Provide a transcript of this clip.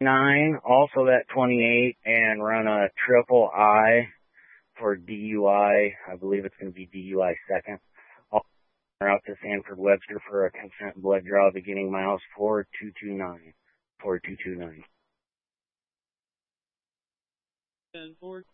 9, also that 28, and run a triple I for DUI. I believe it's going to be DUI second. Out to Sanford Webster for a consent blood draw beginning miles 4229. 4229. 10-4.